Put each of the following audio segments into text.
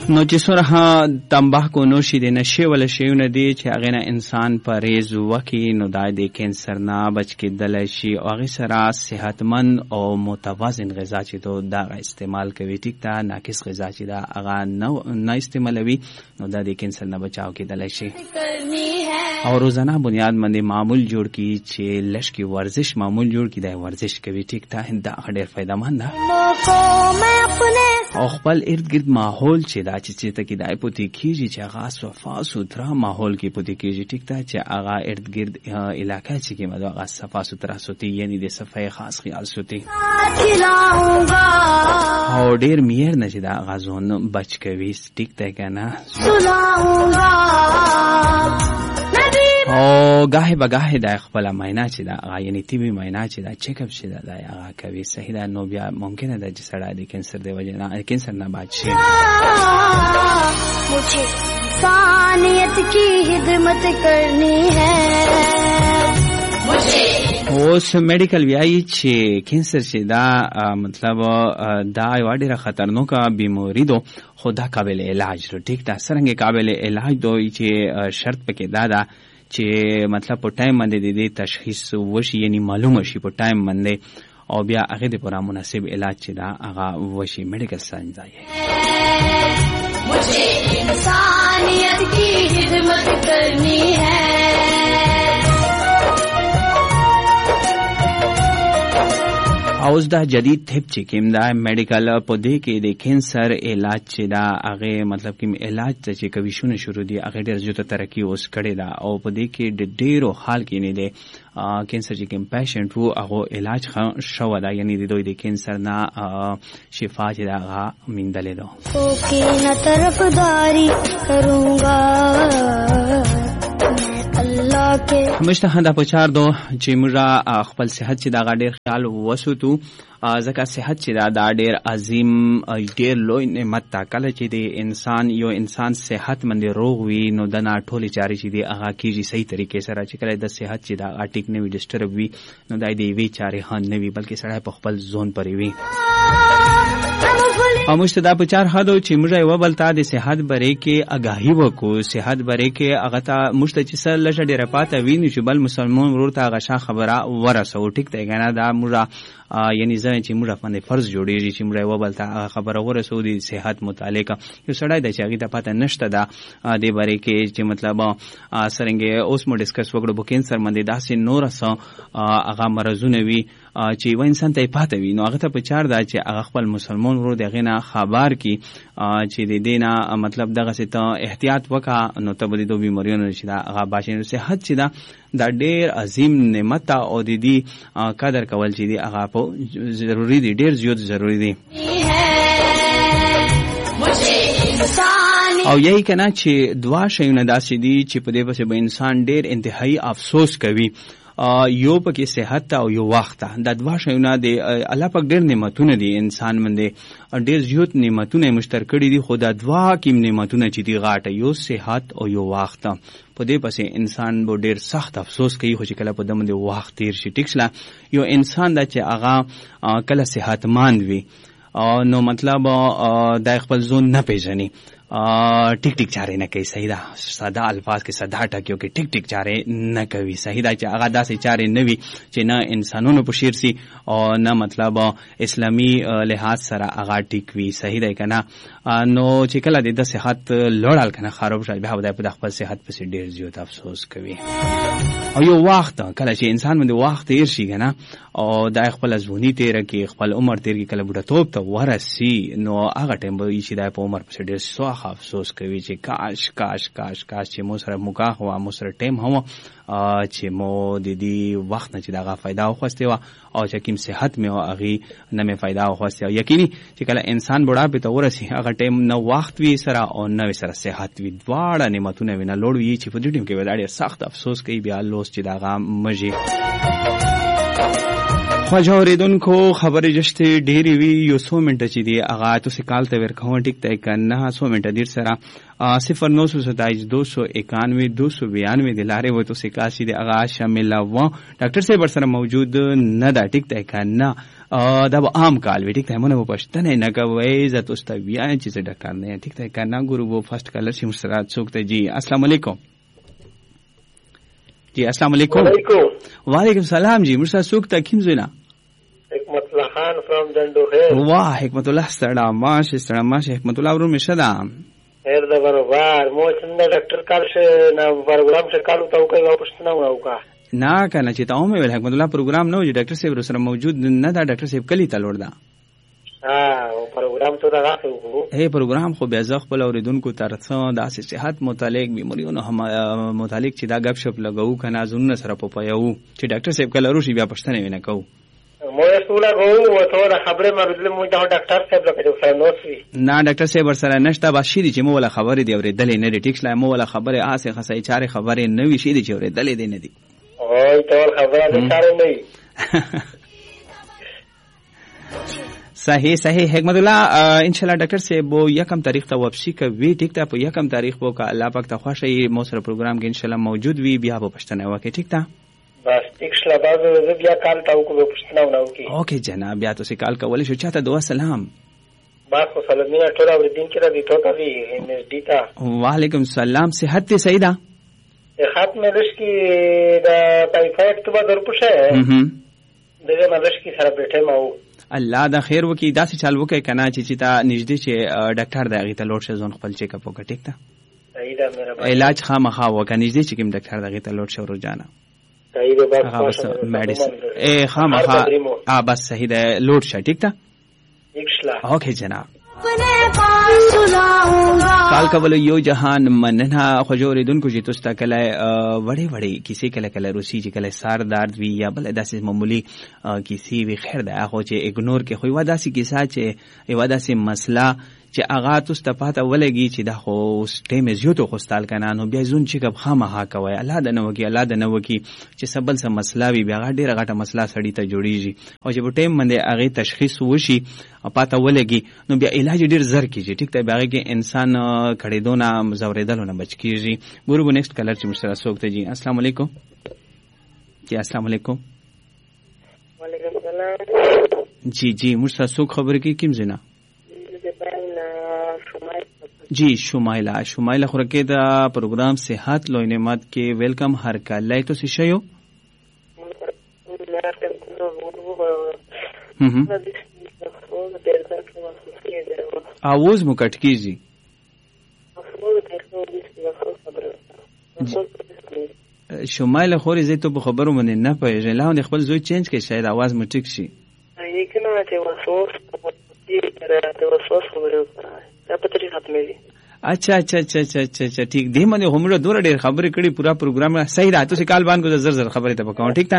نو چې سره تمباکو نوشي د نشي ول شیونه دي چې هغه نه انسان پرهیز وکي نو د کینسر نه بچ کېدل شي او هغه سره صحتمند او متوازن غذا چې تو دا استعمال کوي ټیک تا ناقص غذا چې دا هغه نه استعمالوي نو د کینسر نه بچاو کېدل شي او روزانه بنیاد باندې معمول جوړ کی چې لشکي ورزش معمول جوړ کی د ورزش کوي ټیک تا دا ډېر فائدہ مند او خپل ارد گرد ماحول چې دا چې ته کې دای پوتې کیږي چې هغه صفا سوترا ماحول کې پوتې کیږي ټیک تا چې هغه ارد گرد علاقہ چې کې مده هغه صفا سوترا سوتي یعنی د صفای خاص خیال سوتي او ډیر میر نه چې دا غزون بچ کوي ټیک تا کنه او گاهی به گاهی د خپل معاینه چې دا یعنی طبي معاینه چې دا چیک اپ شي دا هغه کوي صحیح ده نو بیا ممکنه ده چې سړی د کینسر دی وجه نه کینسر نه بچ شي مجھے انسانیت کی خدمت کرنی ہے اوس میډیکل ویایي چې کینسر چې دا مطلب دا یو ډېره خطرناکه بیماری ده خو دا قابل علاج ده ټیک ده څنګه قابل علاج ده چې شرط پکې دا چې مطلب په ټایم باندې د دې تشخیص وشي یعنی معلومه شي په ټایم باندې او بیا هغه د پوره مناسب علاج چې دا هغه وشي میډیکل ساينس دی مجھے انسانیت کی خدمت کرنی ہے اوس دا جدید طب چې کوم دا میډیکل په دې کې د کینسر علاج چې دا هغه مطلب کوم علاج چې کوي شونه شروع دي هغه ډېر زیاته ترقی اوس کړي دا او په دې کې د ډېرو حال کې نه دي کینسر چې کوم پیشنټ وو هغه علاج شو دا یعنی د دوی د کینسر نه شفا چې دا هغه میندلې ده اوکې نه طرفداري کرونګا همشته هدا پچار دو چې موږ خپل صحت چې دا ډېر خیال وسوتو ځکه صحت چې دا ډېر عظیم ډېر لوی نعمت تا کله چې د انسان یو انسان صحت مند روغ وي نو د نه ټولې چارې چې دی هغه کیږي صحیح طریقې سره چې کله د صحت چې دا اټیک نه وي ډسټرب وي نو دا دی وی چارې هان نه وي بلکې سړی په خپل ځون پرې وي او مشته دا په چار هدو چې موږ یو بل ته د صحت باره کې آگاهی وکړو صحت باره کې هغه ته مشته چې سره لږه ډېره پاته ویني چې بل مسلمان ورور ته هغه شا خبره ورسو ټیک دی کنه دا موږ یعنی ځکه چې موږ باندې فرض جوړیږي چې موږ یو بل ته خبره ورسو د صحت متعلق یو سړی د چاغي ته پاته نشته دا د باره کې چې مطلب سرنګ اوس مو ډیسکس وکړو په کینسر باندې داسې نور څه هغه مرزونه وي چې و انسان ته پاته وي نو هغه ته په چار دا چې هغه خپل مسلمان ورو دغه نه خبر کی چې د دینه مطلب دغه ست احتیاط وکا نو ته به د بیماریونو چې دا هغه باشي صحت چې دا ډېر عظیم نعمت او د دې قدر کول چې دی هغه په ضروری دی ډېر زیات ضروری دی او یہی کنا چې دوا شیونه داسې دي چې په دې پسې به انسان ډېر انتهایی افسوس کوي یو پکې صحت او یو وخت د دوا شیونه د الله پاک ډېر نعمتونه دي انسان باندې ډېر زیات نعمتونه مشترک کړي دي خو د دوا کې نعمتونه چې دی غاټه یو صحت او یو وخت په دې پسې انسان به ډېر سخت افسوس کوي خو چې کله په دمه د وخت تیر شي ټیکسلا یو انسان دا چې هغه کله صحتمند وي نو مطلب د خپل ځون نه پیژني ټیک ټیک چارې نه کوي صحیح ده ساده الفاظ کې ساده ټکیو کې ټیک ټیک چارې نه کوي صحیح ده چې هغه داسې چارې نه وي چې نه انسانونو په شیر سي او نه مطلب اسلامي لحاظ سره هغه ټیک وي صحیح ده کنه نو چې کله د صحت لوړال کنه خراب شي به د خپل صحت په ډېر زیات افسوس کوي او یو وخت کله چې انسان باندې وخت تیر شي کنه او د خپل ځونی تیر کې خپل عمر تیر کې کله بوډا توپ ته ورسي نو هغه ټیم به چې د په عمر په ډېر سوخ افسوس کوي چې کاش کاش کاش کاش چې مو سره مکاح او مو سره ټیم هو چې مو د دې وخت نه چې دغه फायदा واخسته و او چې کوم صحت مې او اغي نه مې फायदा واخسته یقیني چې کله انسان بوډا په تور سي هغه ټیم نو وخت وی سره او نو سره صحت وی دواړه نعمتونه وینه لوړ وی چې په دې ټیم کې ولادي سخت افسوس کوي بیا لوس چې دغه مجي خواجه اوریدونکو خبرې جشتې ډېرې وي یو څو منټه چې دي هغه تاسې کال ته ورکوم ټیک دی که نه څو منټه دیر سره 0927-291-292 د لارې و تاسې کال چې دی هغه شاملوه ډاکټر صاحب ورسره موجود نه ده ټیک دی که نه دا به عام کال وي ټیک دی مونه به پوښتنه نه کوئ زه تاسو ته ویایم چې زه ډاکټر نه یم ټیک دی که نه ګورو به فرسټ کالر چې موږ سره څوک دی جی السلام علیکم جی السلام علیکم وعلیکم سلام جی موږ سره څوک ته کوم ځای نه حکمت الله خان فرام دندوخیر واه حکمت الله ستړه ماشه حکمت الله ورو مشه ده خیر ده برابر مو څنګه ډاکټر کال شه نه پروګرام شه کالو ته کوي واپس نه وکا نه کنه چې تاسو مې ویل حکمت الله پروګرام نه و چې ډاکټر صاحب سره موجود نه ده ډاکټر صاحب کلی ته لور ده پروګرام ته راغلی وو هي پروګرام خو بیا ځ خپل اوریدونکو ترڅو د صحت متعلق بیماریونو متعلق چې دا غب شپ لګاو کنه زونه سره په پيو چې ډاکټر صاحب کله روشي بیا پښتنه وینه کو مو رسوله غو ته دا خبره مرله مو دا ډاکټر صاحب لکه سره نوسوي نه ډاکټر صاحب سره نشته باشي دي چې مو ولا خبره دی اوریدلې نه دي ټیکس لا مو ولا خبره آسه خسای چاره خبره نه وی شي دي چې اوریدلې دي نه دي او ته خبره نه چاره نه صحیح حکمت الله ان شاء الله ډاکټر صاحب یکم تاریخ ته واپسی کوي ټیک ته په یکم تاریخ وو کا الله پاک ته خوشي مو سره پروګرام کې ان شاء الله موجود وي بیا په پښتنه وکي ټیک ته بس ټیک شلا بازو بیا کال تاو کو پښتنه وناوکی اوکې جناب بیا تاسو کال کولای شو چاته دعا سلام بس سلامونه ټول اوریدین کې را دي ټوټه وی ام ډیتا وعلیکم السلام صحت ته سیدا صحت مې لشکې دا ټایفاید ته بدر پوشه دغه مدرش کې سره بیٹھے ما الله دا خیر وکي داسې چال وکي کنه چې تا نږدې چې ډاکټر دغه ته لوړ شه ځون خپل چیک اپ وکړه ټیک ده صحیح ده مهرباني علاج خامخا وکړه نږدې چې کوم ډاکټر دغه ته لوړ شه روزانه صحیح ده بس میډیسن خامخا بس صحیح ده لوړ شه ټیک ده اوکې جناب کال کولو یو جهان مننه خو اوریدونکو چې تاسو ته کله وړې کیسې کله روسي چې کله سار درد وي یا بل داسې معمولی کیسې وي خیر ده هغه چې اګنور کې خو یو داسې کیسه چې یو داسې مسله چې هغه تاسو ته پاته ولګي چې دا خو ټیم زیاتو خوستال کنه نو بیا زون چې کب خامخا کوي الله د نو کې چې سبل سم مسله وي بیا ډیره غټه مسله سړی ته جوړیږي او چې په ټیم باندې هغه تشخیص وشي پاته ولګي نو بیا علاج ډیر زر کیږي ټیک ته بیا کې انسان کړهدونه زوریدلونه بچ کیږي ګورو نیکسټ کلر چې مشترک سوکته جی السلام علیکم جی السلام علیکم وعلیکم السلام جی مشترک سوک خبر کی کیم زنا جی شمایله خورکه دا پروګرام صحت لوی نعمت کې ویلکم هر کله تو شیو आवाज مو کټ کیږي شمایله خوري زه ته په خبرو باندې نه پېژنم لا خپل زوی چینج کې شاید आवाज مو ټیک شي یکنه ته وسوس اچھا ٹھیک دی باندې همړه دوره ډېر خبرې کړي پورا پروګرام صحیح راته چې کال باندې زر خبرې ته وکاو ټیک تا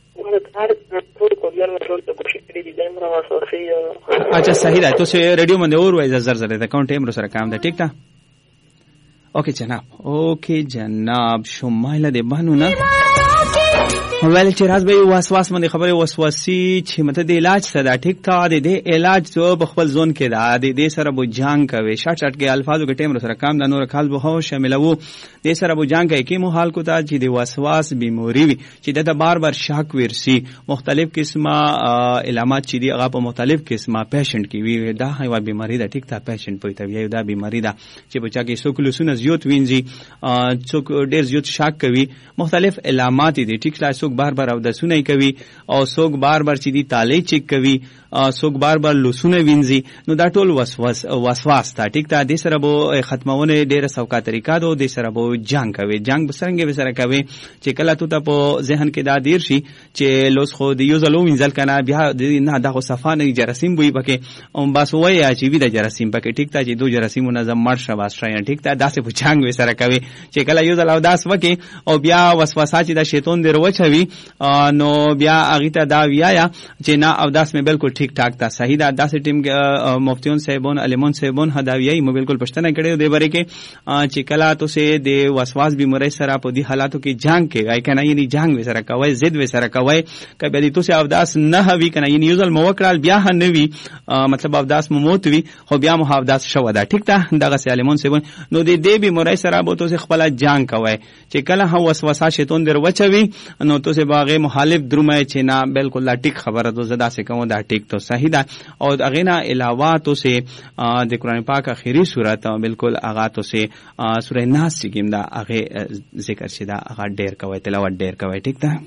اچھا صحیح راته چې ریډیو باندې اور وای زر ته اکاونټ ټیم سره کام ده ټیک تا اوکې جناب شمایله دی بانو نه ویل چې راز به وسواس باندې خبره وسواسي چې مته د علاج سره ټیک تا د علاج جو بخپل زون کې دا د سره بو جان کوي شارټ کې الفاظو کې ټیم سره کام د نور خاص به هو شامل وو د سره بو جان کوي کې مو حال کو تا چې د وسواس بیماری وي چې د بار شاک ورسي مختلف قسمه علامات چې دی هغه په مختلف قسمه پیشنټ کې وي دا هوا بیماری دا ټیک تا پیشنټ پوي ته وي دا بیماری دا چې بچا کې سوکلوسونه زیات وینځي څوک ډېر زیات شاک کوي مختلف علامات دي ټیک لا څوک بار او د سونې کوي او څوک بار چې دی تاله چیک کوي څوک بار لوسونه وینځي نو دا ټول وسواس تا ټیک تا د سره بو ختمونه ډیره سوکا طریقہ دو د سره بو جنگ کوي جنگ بسرنګ وسره کوي چې کله ته په ذهن کې دا دیر شي چې لوس خو د یو زلو وینځل کنه بیا نه دا خو صفانه جراثیم وي پکې او بس وای چې وی د جراثیم پکې ټیک تا چې دو جراثیم منظم مر شواس شای ټیک تا داسې په جنگ وسره کوي چې کله یو زلو داس وکي او بیا وسوسه چې د شیطان دروچوي وي نو بیا هغه ته دا ویایا چې نه اوداس مې بالکل ٹھیک ٹھاک تا صحیح دا داسې ټیم مفتیون صاحبون علمون صاحبون هداویای مو بالکل پښتنه کړي دی بری کې چې کلا تو سه د وسواس بیماری سره په دې حالاتو کې جنگ کې وای کنه یعنی جنگ وسره کوي زید وسره کوي کبه دې تو سه اوداس نه هوي کنه یعنی یوزل موکرال بیا نه وی مطلب اوداس مو موت وی خو بیا مو اوداس شو دا ټیک ته دغه علمون صاحبون نو دې بیماری سره به تو سه خپل جنگ کوي چې کله هو وسوسه شیطان در وچوي نو تو سه باغه مخالف درومه چې نه بالکل لا ټیک خبره تو زدا سه کوم دا ټیک تو صحیح ده او اغه نه علاوه تو سه د قران پاک اخیری سورته بالکل اغا تو سه سورہ ناس چې کوم دا اغه ذکر شدا اغا ډیر کوي تلاوت ډیر کوي ټیک ده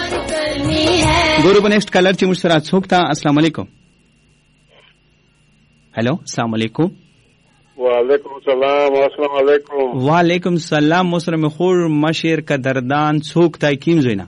ګورو نیکسٹ کلر چې مشترک څوک تا السلام علیکم हेलो अस्सलाम वालेकुम वालेकुम सलाम अस्सलाम वालेकुम वालेकुम सलाम मुसलम खौर मशیر قدردان څوک تا کیم زینا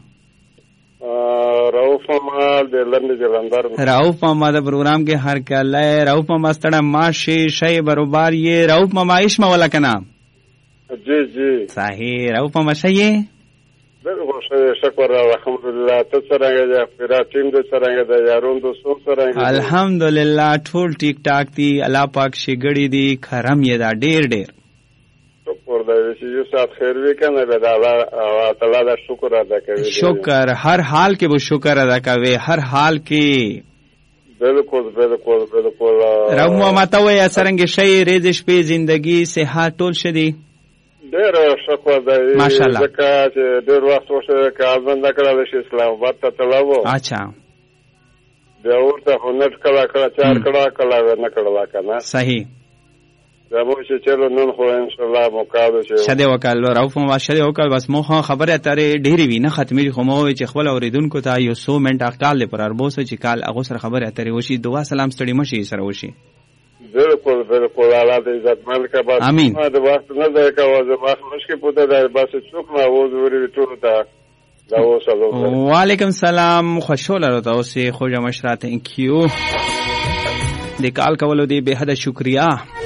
رؤوف محمد د لندن جلندر رؤوف محمد پروگرام کے ہر کله رؤوف محمد ستړه ماشي شی برابر یہ رؤوف محمد عشما والا کا نام جی جی صحیح رؤوف محمد شی بالکل شکر الحمدلله ته څنګه ده پیرا ټیم دې څنګه ده یارون دوستو څنګه الحمدلله ټول ټیک ټاک دي الله پاک شګړی دي کرم یې دا ډیر شکر دې چې یو سات خیر وی کنه به دا الله تعالی دا شکر ادا کوي شکر هر حال کې به شکر ادا کوي هر حال کې بالکل رحم ماته وای سرنګ شي ریزش په زندگی صحت ټول شدي ډیر شکر دی ماشاءالله ځکه چې ډیر وخت وشو کار بند کړل شي اسلام آباد ته تلو اچھا بیا ورته هنر کړه چار کړه نه کړه کنه صحیح دا مو چې چلو نن خو ان شاء الله مقابله شي شده وکال راوف ما شده وکال بس مو خبره اترې ډیری وی نه ختمي خو مو چې خپل اوریدونکو ته یو 100 منټ اقال پر اربوسه چې کال هغه سره خبره اترې وشي دعا سلام ستړي مشي سره وشي بالکل الله دې عزت مال کا بس امين دا وخت نه ځای کا وځه ما مشکل پته دا بس څوک ما وځوري ټول ته دا وسلام وعلیکم السلام خوشاله راته اوسې خوږه مشره ثانک یو د کال کولو دی به حد شکریا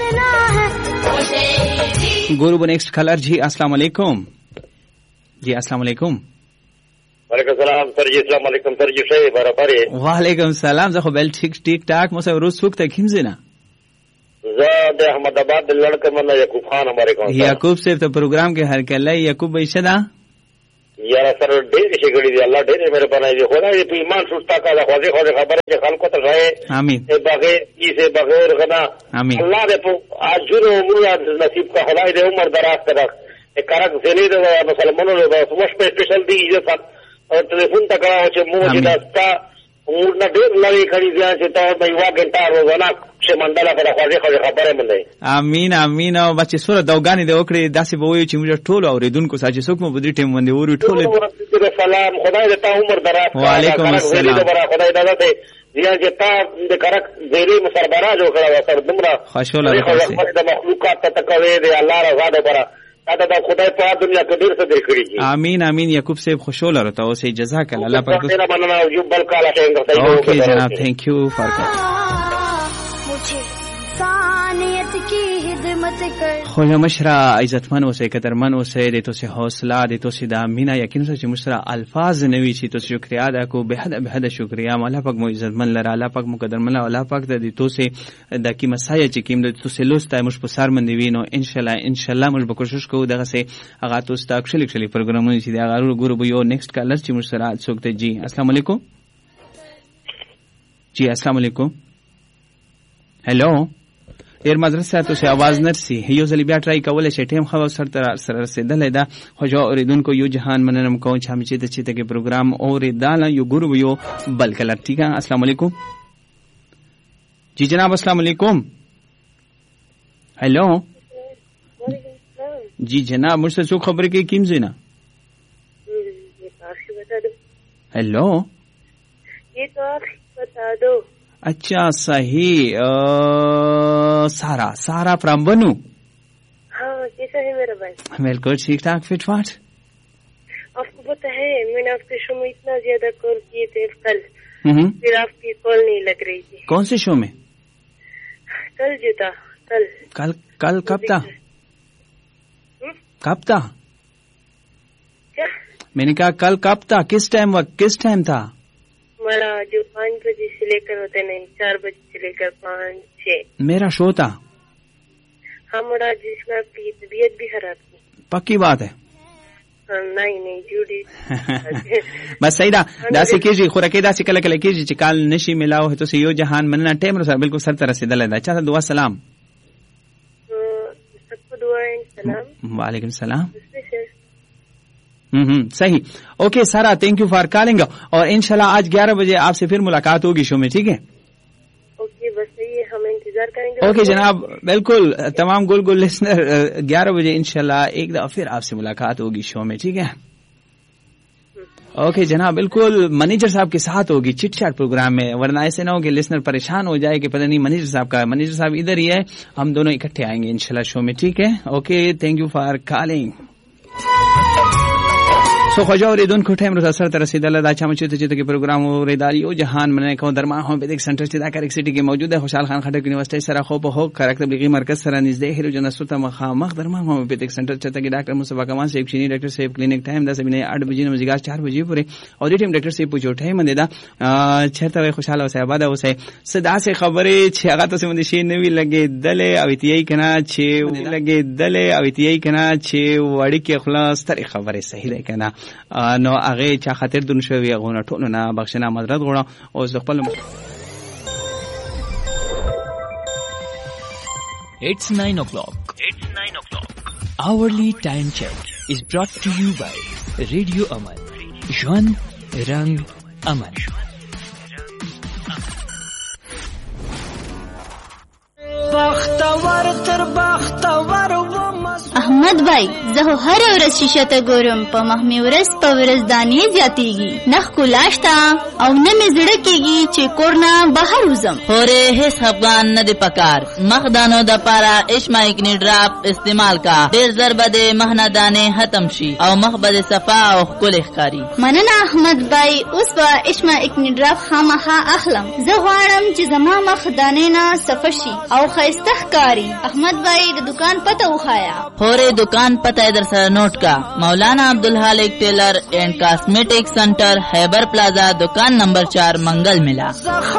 ګورو په نیکسٹ کلر جی السلام علیکم جی السلام علیکم وعلیکم السلام سر جی السلام علیکم سر جی شی برابر وعلیکم السلام زه خو بل ټیک ټاک مو سره روز څوک ته کیم زینا زه د احمد آباد د لړک منه یعقوب خان ہمارے کو یعقوب صاحب ته پروگرام کې هر کله یعقوب بشدا یاره سر ډېر شي غړي دی الله ډېر مهرباني دی خدای دې په ایمان سوستا کا دا خوځه خبره چې خلکو ته راي امين بغیر غنا امين الله دې په اجر او عمر نصیب کا خدای دې عمر دراز کړه کرک زنی د مسلمانانو د سمش په سپیشل دی عزت او ټلیفون ته کراو چې مو چې داستا مور نه ډېر لوي کړی ځان چې تا په یو غنټه روزانه چې منډاله پر خوځه خبره مندي امين او بچي سره دوګانی د وکړي داسې به وي چې موږ ټول اوریدونکو ساجي څوک مو بدري ټیم باندې ورو ټول سلام خدای دې تا عمر دراز وعلیکم السلام خدای دې دې یا چې تا د کرک زیری مسربرا جو کړه سر دمرا خوشاله راځي د مخلوقات ته تکوي د الله رضا ده پر دا د خدای په دنیا کې ډیر څه دیکھړي امين یعقوب صاحب خوشاله راته اوسې جزاک الله پاک ډیر مننه او بل کال څنګه اوکے جناب ثانک یو فار مجھے ثانیت کی خدمت کر خوږه مشره عزتمن اوسې قدرمن اوسې د توسه حوصله د توسه د مینا یقین سره چې مشره الفاظ نوي چې توسه شکریا ادا کو به حد شکریا مولا پاک مو عزتمن لره الله پاک مو قدرمن الله پاک د توسه د کی مسایه چې کیم د توسه لوسته مش په سر من دی وینو ان شاء الله مش به کوشش کوو دغه سه هغه توسه تاکشل پروګرامونه چې دا غارو ګورو یو نیکسٹ کالر چې مشره څوک ته جی السلام علیکم جی السلام علیکم हेलो एर مدرسه ته څه आवाज نرسي یو ځل بیا ټرای کول شي ټیم خو سره رسیدلې ده خو جو اوریدونکو یو جهان مننم کوم چې هم چې ته پروګرام اوریدل یو ګورو یو بل کلر ٹھیک ہے السلام علیکم جی جناب السلام علیکم हेलो जी जनाब मुझसे जो खबर की किम जीना हेलो ये तो आप बता दो अच्छा सही सारा फ्रॉम बनू हाँ कैसा है मेरा भाई बिल्कुल ठीक ठाक फिटफाट आपको पता है मैंने आपके शो में इतना ज्यादा कॉल किए थे कल फिर आपकी कॉल नहीं लग रही थी कौन से शो में कल जो था कल कब था कब था क्या मैंने कहा कल कब था, किस टाइम था? हमारा जो 5 बजे से लेकर होते नहीं, 4 बजे से लेकर 5-6 मेरा शो था। हमारा जिसमें आपकी तबीयत भी खराब थी। पक्की बात है? नहीं झूठी। बस सही दासी कीजिए खुराके दासी कल कल कीजिए चिकाल नशी मिलाओ है तो से यो जहान मनना टाइम रसा बिल्कुल सर तरह से दल अच्छा था। दुआ सलाम सबको दुआ सलाम। वालेकुम सलाम। सही ओके सारा, थैंक यू फॉर कॉलिंग और इंशाल्लाह आज 11 बजे आपसे फिर मुलाकात होगी शो में, ठीक है? ओके बस सही है, हम इंतजार करेंगे। ओके जनाब बिल्कुल तमाम गुल लिसनर 11 बजे इंशाल्लाह एक दफा फिर आपसे मुलाकात होगी शो में, ठीक है? ओके जनाब बिल्कुल मैनेजर साहब के साथ होगी चिट चैट प्रोग्राम में, वरना ऐसे ना हो कि लिसनर परेशान हो जाए कि पता नहीं मैनेजर साहब का। मैनेजर साहब इधर ही है, हम दोनों इकट्ठे आएंगे इंशाल्लाह शो में, ठीक है? Okay thank you for calling. सो खजा और इदन खुटे हम सर तरह से दल दाचा मचित चित के प्रोग्राम और रेदारियो जहान मने को दरमा हो बेदिक सेंटर चिदा कर सिटी के मौजूद है खुशाल खान खटक यूनिवर्सिटी सरा खो हो करक तबलीगी मरकज सरा नजदे हिरो जनसुत मख दरमा हो बेदिक सेंटर चित के डॉक्टर मुस्तफा कमान से चीनी डॉक्टर से क्लिनिक टाइम 10 बजे 8 बजे नमजिगा 4 बजे पूरे और टीम डॉक्टर से पूछो उठे मंदेदा छता खुशाल हो से आबाद हो से सदा से खबरे छगा तो से मंदिशी नवी लगे दले अवितियई कना छे लगे दले अवितियई कना छे वड़ी के खलास तर खबरे सही है कना نو هغه چا خاطر دون شوی غونه ټولو نه بخښنه مدرد غواړم او زه خپل It's 9 o'clock. Hourly time check is brought to you by Radio Aman. Jwan Rang Aman. احمد भाई زه هر ورځ شیشه ته ګورم په مخمه ورځ په ورځ دانی زیاتیږي نخ کولاشتا او نه مې زړه کېږي چې کورنا بهر وزم هورې هیڅ افغان نه دی پکار مخدانو د پاره اشمایکنی ډراپ استعمال کا ډیر ضربه د مهندانه ختم شي او مخ بده صفا او خپل ښکاری مننه احمد भाई اوس به اشمایکنی ډراپ خامخا اخلم زه غواړم چې زما مخ دانې نه صفا شي او خیسته ښکاری احمد भाई د دکان پته وخایا هورې دکان پته در سره نوٹ کا مولانا عبدالحالق ٹیلر اینڈ کاسمیٹک سینٹر خیبر پلازا دکان نمبر 4 منگل ملا